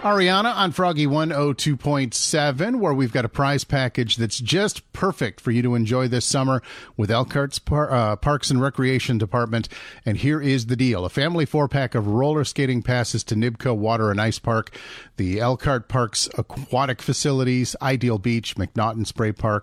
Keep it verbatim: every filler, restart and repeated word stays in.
Ariana on Froggy one oh two point seven, where we've got a prize package that's just perfect for you to enjoy this summer with Elkhart's Par- uh, Parks and Recreation Department. And here is the deal. A family four-pack of roller skating passes to Nibco Water and Ice Park, the Elkhart Parks Aquatic Facilities, Ideal Beach, McNaughton Spray Park,